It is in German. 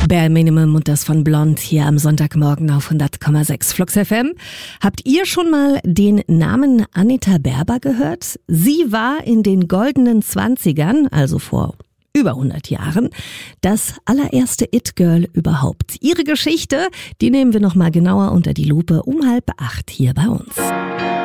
Bare Minimum und das von Blond hier am Sonntagmorgen auf 100,6 Flux FM. Habt ihr schon mal den Namen Anita Berber gehört? Sie war in den goldenen 20ern, also vor über 100 Jahren, das allererste It-Girl überhaupt. Ihre Geschichte, die nehmen wir nochmal genauer unter die Lupe um 7:30 hier bei uns.